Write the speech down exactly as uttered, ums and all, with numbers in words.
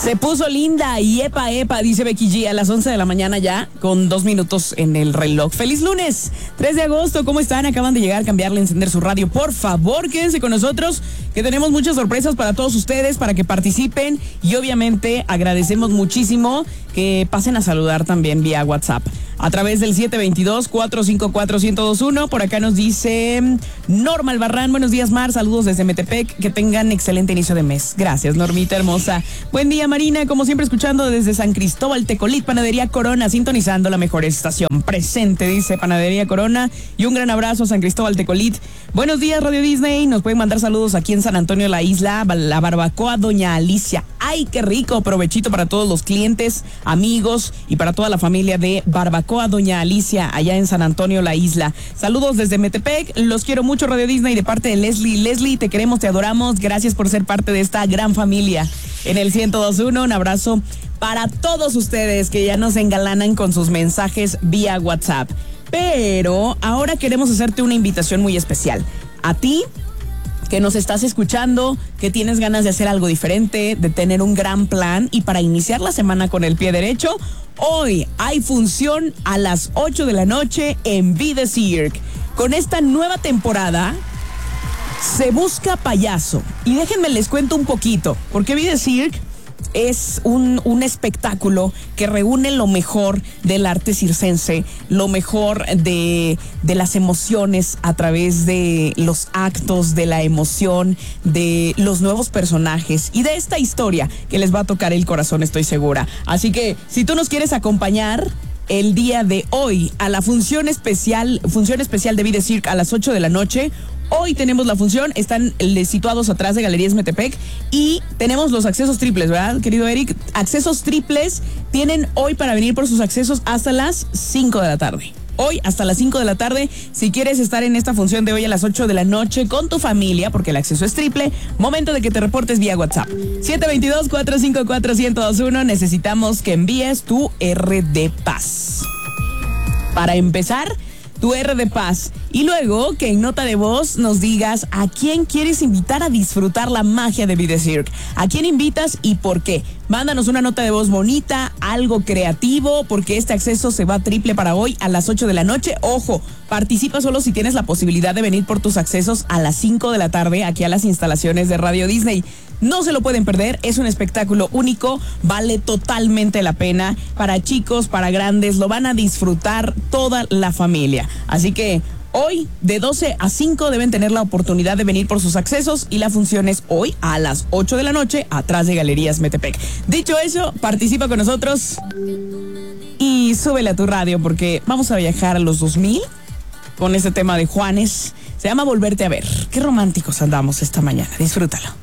Se puso linda y epa, epa, dice Becky G, a las once de la mañana ya, con dos minutos en el reloj. ¡Feliz lunes! tres de agosto, ¿cómo están? Acaban de llegar, cambiarle, encender su radio. Por favor, quédense con nosotros, que tenemos muchas sorpresas para todos ustedes, para que participen. Y obviamente agradecemos muchísimo que pasen a saludar también vía WhatsApp. A través del siete dos dos, cuatro cinco cuatro, uno cero dos uno. Por acá nos dice Norma Albarrán. Buenos días, Mar. Saludos desde Metepec. Que tengan excelente inicio de mes. Gracias, Normita hermosa. Buen día, Marina. Como siempre, escuchando desde San Cristóbal, Tecolit, Panadería Corona, sintonizando la mejor estación. Presente, dice Panadería Corona. Y un gran abrazo, San Cristóbal, Tecolit. Buenos días, Radio Disney. Nos pueden mandar saludos aquí en San Antonio, la isla, la barbacoa Doña Alicia. ¡Ay, qué rico! Provechito para todos los clientes, amigos y para toda la familia de Barbacoa Doña Alicia, allá en San Antonio, la isla. Saludos desde Metepec. Los quiero mucho, Radio Disney, de parte de Leslie. Leslie, te queremos, te adoramos. Gracias por ser parte de esta gran familia. En el ciento dos punto uno, un abrazo para todos ustedes que ya nos engalanan con sus mensajes vía WhatsApp. Pero ahora queremos hacerte una invitación muy especial. A ti, que nos estás escuchando, que tienes ganas de hacer algo diferente, de tener un gran plan y para iniciar la semana con el pie derecho, hoy hay función a las ocho de la noche en Be The Cirque. Con esta nueva temporada, se busca payaso. Y déjenme les cuento un poquito, porque Be The Cirque es un, un espectáculo que reúne lo mejor del arte circense, lo mejor de, de las emociones a través de los actos, de la emoción, de los nuevos personajes y de esta historia que les va a tocar el corazón, estoy segura. Así que si tú nos quieres acompañar el día de hoy a la función especial, función especial de Be The Cirque a las ocho de la noche, hoy tenemos la función, están situados atrás de Galerías Metepec y tenemos los accesos triples, ¿verdad, querido Eric? Accesos triples tienen hoy para venir por sus accesos hasta las cinco de la tarde. Hoy hasta las cinco de la tarde, si quieres estar en esta función de hoy a las ocho de la noche con tu familia, porque el acceso es triple, momento de que te reportes vía WhatsApp. siete dos dos, cuatro cinco cuatro, uno cero dos uno, necesitamos que envíes tu R de Paz. Para empezar, tu R de Paz. Y luego que en nota de voz nos digas a quién quieres invitar a disfrutar la magia de Be The Cirque. ¿A quién invitas y por qué? Mándanos una nota de voz bonita, algo creativo, porque este acceso se va triple para hoy a las ocho de la noche. Ojo, participa solo si tienes la posibilidad de venir por tus accesos a las cinco de la tarde aquí a las instalaciones de Radio Disney. No se lo pueden perder, es un espectáculo único, vale totalmente la pena. Para chicos, para grandes, lo van a disfrutar toda la familia. Así que hoy, de doce a cinco, deben tener la oportunidad de venir por sus accesos y la función es hoy a las ocho de la noche, atrás de Galerías Metepec. Dicho eso, participa con nosotros y súbele a tu radio porque vamos a viajar a los dos mil con este tema de Juanes. Se llama Volverte a Ver. Qué románticos andamos esta mañana. Disfrútalo.